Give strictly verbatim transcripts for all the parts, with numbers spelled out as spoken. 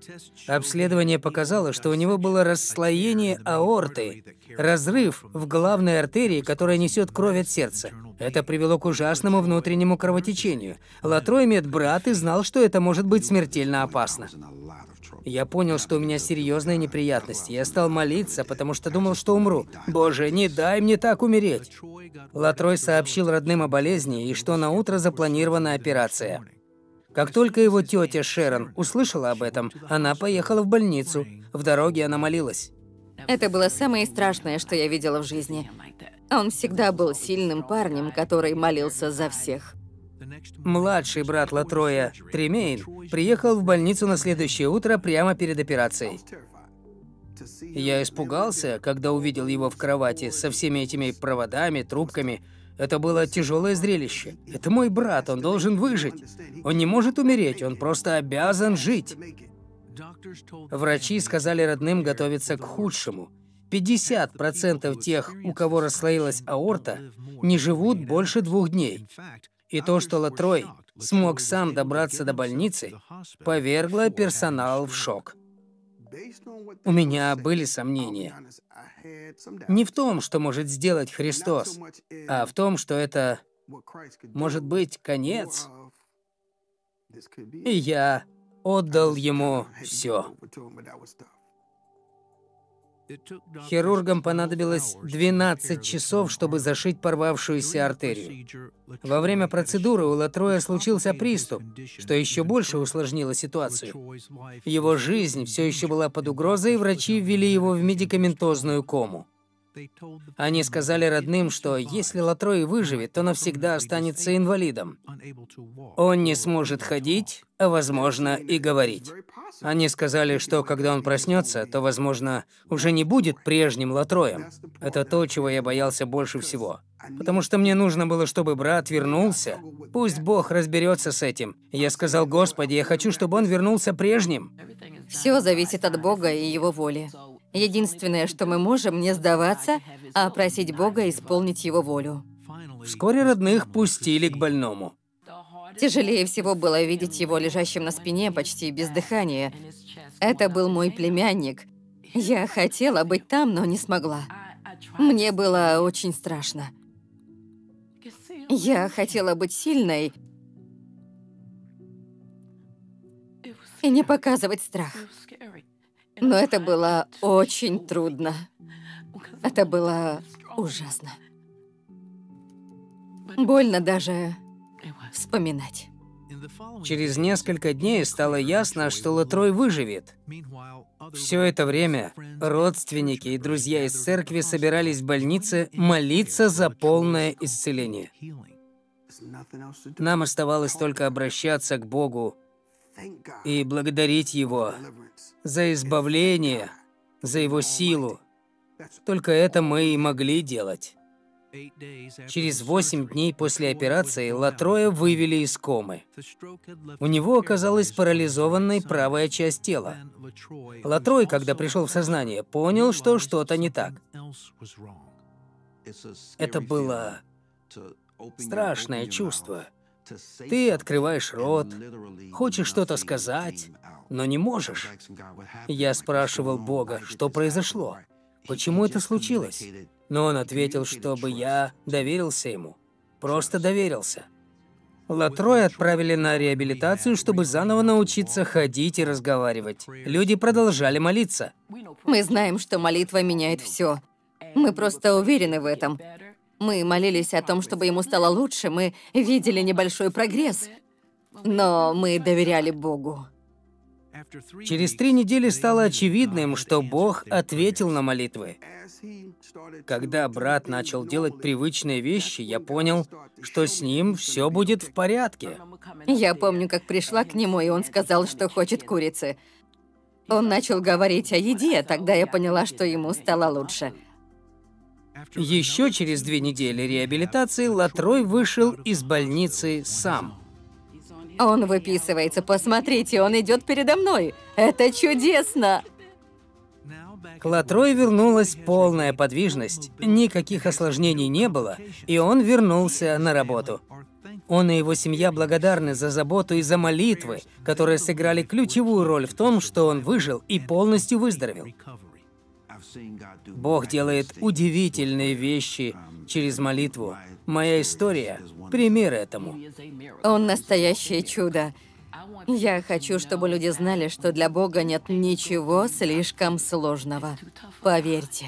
Обследование показало, что у него было расслоение аорты, разрыв в главной артерии, которая несет кровь от сердца. Это привело к ужасному внутреннему кровотечению. Латрой медбрат и знал, что это может быть смертельно опасно. Я понял, что у меня серьезные неприятности. Я стал молиться, потому что думал, что умру. Боже, не дай мне так умереть. Латрой сообщил родным о болезни и что на утро запланирована операция. Как только его тетя Шерон услышала об этом, она поехала в больницу. В дороге она молилась. Это было самое страшное, что я видела в жизни. Он всегда был сильным парнем, который молился за всех. Младший брат Латроя, Тремейн, приехал в больницу на следующее утро прямо перед операцией. Я испугался, когда увидел его в кровати со всеми этими проводами, трубками. Это было тяжелое зрелище. Это мой брат, он должен выжить. Он не может умереть, он просто обязан жить. Врачи сказали родным готовиться к худшему. пятьдесят процентов тех, у кого расслоилась аорта, не живут больше двух дней. И то, что Латрой смог сам добраться до больницы, повергло персонал в шок. У меня были сомнения. Не в том, что может сделать Христос, а в том, что это может быть конец. И я отдал ему все. Хирургам понадобилось двенадцать часов, чтобы зашить порвавшуюся артерию. Во время процедуры у Латроя случился приступ, что еще больше усложнило ситуацию. Его жизнь все еще была под угрозой, и врачи ввели его в медикаментозную кому. Они сказали родным, что если Латрой выживет, то навсегда останется инвалидом. Он не сможет ходить, а, возможно, и говорить. Они сказали, что когда он проснется, то, возможно, уже не будет прежним Латроем. Это то, чего я боялся больше всего. Потому что мне нужно было, чтобы брат вернулся. Пусть Бог разберется с этим. Я сказал: Господи, я хочу, чтобы он вернулся прежним. Все зависит от Бога и Его воли. Единственное, что мы можем, не сдаваться, а просить Бога исполнить Его волю. Вскоре родных пустили к больному. Тяжелее всего было видеть его лежащим на спине, почти без дыхания. Это был мой племянник. Я хотела быть там, но не смогла. Мне было очень страшно. Я хотела быть сильной и не показывать страх. Но это было очень трудно. Это было ужасно. Больно даже вспоминать. Через несколько дней стало ясно, что Латрой выживет. Все это время родственники и друзья из церкви собирались в больнице молиться за полное исцеление. Нам оставалось только обращаться к Богу и благодарить Его за избавление, за Его силу. Только это мы и могли делать. Через восемь дней после операции Латроя вывели из комы. У него оказалась парализованной правая часть тела. Латрой, когда пришел в сознание, понял, что что-то не так. Это было страшное чувство. Ты открываешь рот, хочешь что-то сказать, но не можешь. Я спрашивал Бога, что произошло, почему это случилось. Но он ответил, чтобы я доверился ему. Просто доверился. Латроя отправили на реабилитацию, чтобы заново научиться ходить и разговаривать. Люди продолжали молиться. Мы знаем, что молитва меняет все. Мы просто уверены в этом. Мы молились о том, чтобы ему стало лучше, мы видели небольшой прогресс. Но мы доверяли Богу. Через три недели стало очевидным, что Бог ответил на молитвы. Когда брат начал делать привычные вещи, я понял, что с ним все будет в порядке. Я помню, как пришла к нему, и он сказал, что хочет курицы. Он начал говорить о еде, тогда я поняла, что ему стало лучше. Еще через две недели реабилитации Латрой вышел из больницы сам. Он выписывается, посмотрите, он идет передо мной. Это чудесно! К Латрой вернулась полная подвижность, никаких осложнений не было, и он вернулся на работу. Он и его семья благодарны за заботу и за молитвы, которые сыграли ключевую роль в том, что он выжил и полностью выздоровел. Бог делает удивительные вещи через молитву. Моя история — пример этому. Он настоящее чудо. Я хочу, чтобы люди знали, что для Бога нет ничего слишком сложного. Поверьте.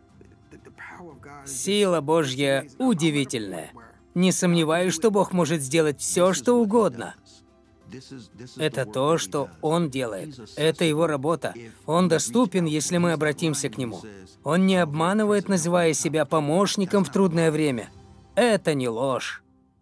Сила Божья удивительная. Не сомневаюсь, что Бог может сделать все, что угодно. Это то, что Он делает. Это Его работа. Он доступен, если мы обратимся к Нему. Он не обманывает, называя себя помощником в трудное время. Это не ложь.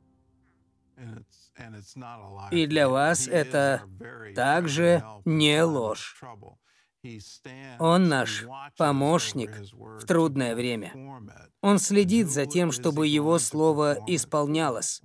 И для вас это также не ложь. Он наш помощник в трудное время. Он следит за тем, чтобы Его Слово исполнялось.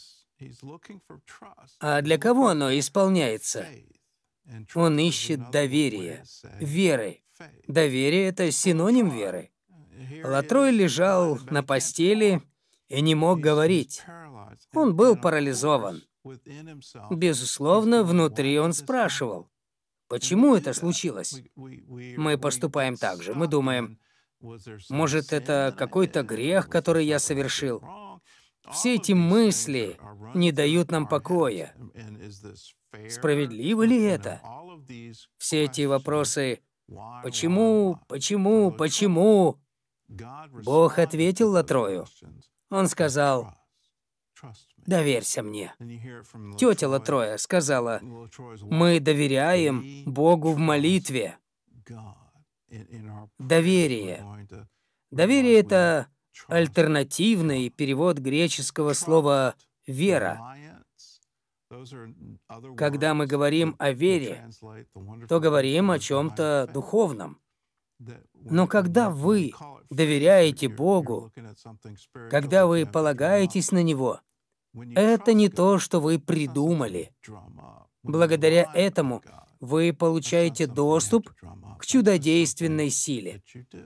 А для кого оно исполняется? Он ищет доверие, веры. Доверие — это синоним веры. Латрой лежал на постели и не мог говорить. Он был парализован. Безусловно, внутри он спрашивал, почему это случилось? Мы поступаем так же. Мы думаем, может, это какой-то грех, который я совершил? Все эти мысли не дают нам покоя. Справедливо ли это? Все эти вопросы «почему, почему, почему?» Бог ответил Латрою. Он сказал, «Доверься мне». Тетя Латроя сказала, «Мы доверяем Богу в молитве». Доверие. Доверие — это альтернативный перевод греческого слова «вера». Когда мы говорим о вере, то говорим о чем-то духовном. Но когда вы доверяете Богу, когда вы полагаетесь на Него, это не то, что вы придумали. Благодаря этому вы получаете доступ к чудодейственной силе.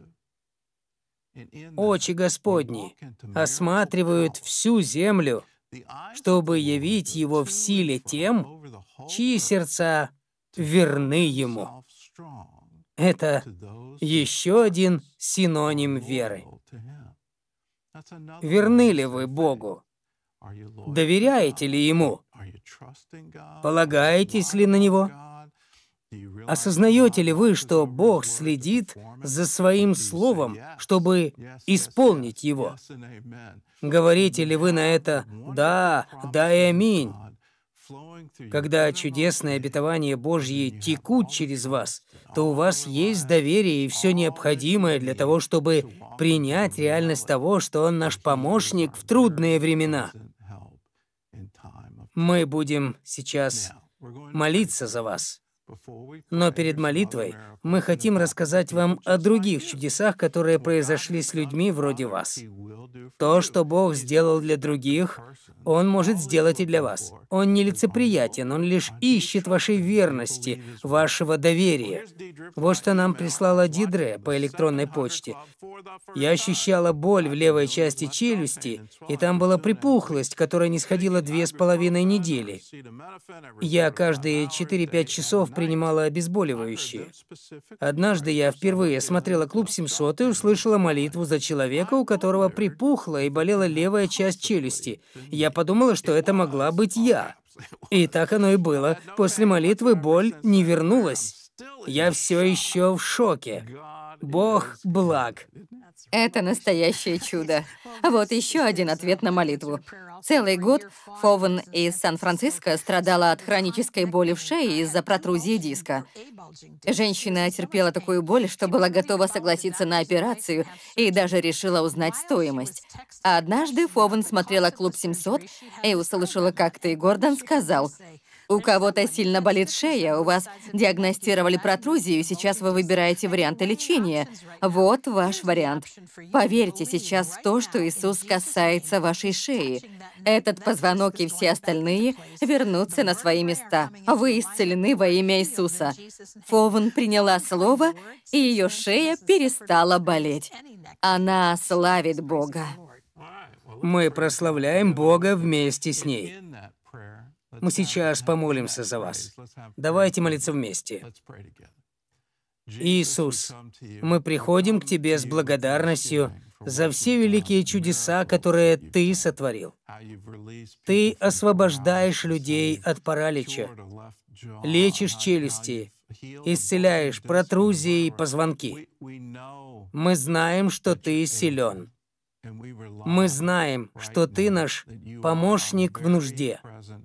Очи Господни осматривают всю землю, чтобы явить Его в силе тем, чьи сердца верны Ему. Это еще один синоним веры. Верны ли вы Богу? Доверяете ли Ему? Полагаетесь ли на Него? Осознаете ли вы, что Бог следит за Своим Словом, чтобы исполнить его? Говорите ли вы на это «да», «да» и «аминь»? Когда чудесные обетования Божьи текут через вас, то у вас есть доверие и все необходимое для того, чтобы принять реальность того, что Он наш помощник в трудные времена. Мы будем сейчас молиться за вас. Но перед молитвой мы хотим рассказать вам о других чудесах, которые произошли с людьми вроде вас. То, что Бог сделал для других, Он может сделать и для вас. Он не лицеприятен, Он лишь ищет вашей верности, вашего доверия. Вот что нам прислала Дидре по электронной почте. Я ощущала боль в левой части челюсти, и там была припухлость, которая не сходила две с половиной недели. Я каждые четыре-пять часов принимала обезболивающие. Однажды я впервые смотрела «Клуб семьсот» и услышала молитву за человека, у которого припухла и болела левая часть челюсти. Я подумала, что это могла быть я. И так оно и было. После молитвы боль не вернулась. Я все еще в шоке. Бог благ. Это настоящее чудо. Вот еще один ответ на молитву. Целый год Фовен из Сан-Франциско страдала от хронической боли в шее из-за протрузии диска. Женщина терпела такую боль, что была готова согласиться на операцию и даже решила узнать стоимость. А однажды Фовен смотрела «Клуб семьсот» и услышала, как Ты, Гордон, сказал: «У кого-то сильно болит шея, у вас диагностировали протрузию, и сейчас вы выбираете варианты лечения. Вот ваш вариант. Поверьте сейчас в то, что Иисус касается вашей шеи. Этот позвонок и все остальные вернутся на свои места. Вы исцелены во имя Иисуса». Фовен приняла слово, и ее шея перестала болеть. Она славит Бога. Мы прославляем Бога вместе с ней. Мы сейчас помолимся за вас. Давайте молиться вместе. Иисус, мы приходим к Тебе с благодарностью за все великие чудеса, которые Ты сотворил. Ты освобождаешь людей от паралича, лечишь челюсти, исцеляешь протрузии и позвонки. Мы знаем, что Ты силен. Мы знаем, что Ты наш помощник в нужде.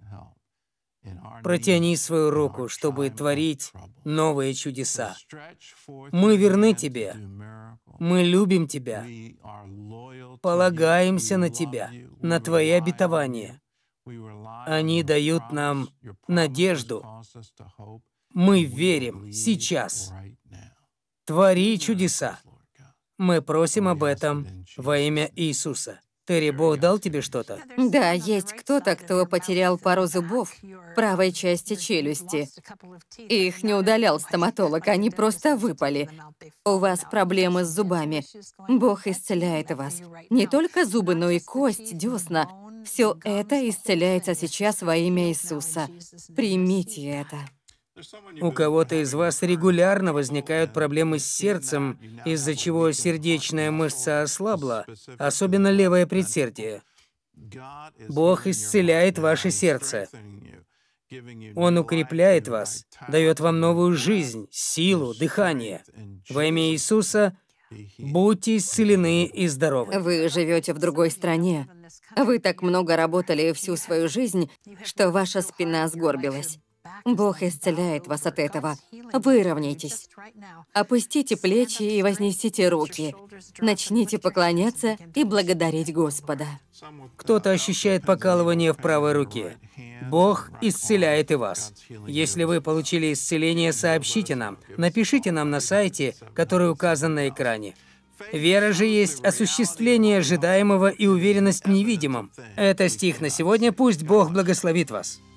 Протяни свою руку, чтобы творить новые чудеса. Мы верны Тебе. Мы любим Тебя. Полагаемся на Тебя, на Твои обетования. Они дают нам надежду. Мы верим сейчас. Твори чудеса. Мы просим об этом во имя Иисуса. Терри, Бог дал тебе что-то? Да, есть кто-то, кто потерял пару зубов в правой части челюсти. Их не удалял стоматолог, они просто выпали. У вас проблемы с зубами. Бог исцеляет вас. Не только зубы, но и кость, десна. Все это исцеляется сейчас во имя Иисуса. Примите это. У кого-то из вас регулярно возникают проблемы с сердцем, из-за чего сердечная мышца ослабла, особенно левое предсердие. Бог исцеляет ваше сердце. Он укрепляет вас, дает вам новую жизнь, силу, дыхание. Во имя Иисуса будьте исцелены и здоровы. Вы живете в другой стране. Вы так много работали всю свою жизнь, что ваша спина сгорбилась. Бог исцеляет вас от этого. Выровняйтесь. Опустите плечи и вознесите руки. Начните поклоняться и благодарить Господа. Кто-то ощущает покалывание в правой руке. Бог исцеляет и вас. Если вы получили исцеление, сообщите нам. Напишите нам на сайте, который указан на экране. Вера же есть осуществление ожидаемого и уверенность в невидимом. Это стих на сегодня. Пусть Бог благословит вас.